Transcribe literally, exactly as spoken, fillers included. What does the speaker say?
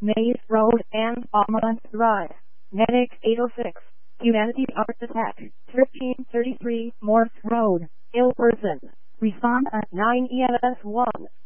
Maze Road and Almond Drive. Medic eight oh six. Humanity Art Attack. thirteen thirty-three Morse Road. Ill person. Respond at nine E M S one.